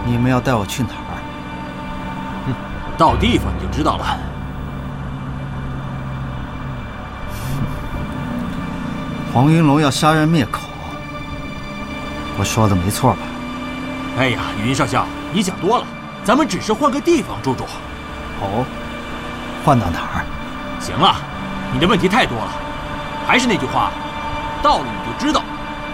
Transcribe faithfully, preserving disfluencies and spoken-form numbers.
你们要带我去哪儿？ 嗯，到地方你就知道了。 黄云龙要杀人灭口，我说的没错吧？ 哎呀，雨云少校，你想多了，咱们只是换个地方住住。 哦，换到哪儿？ 行了，你的问题太多了，还是那句话，到了你就知道。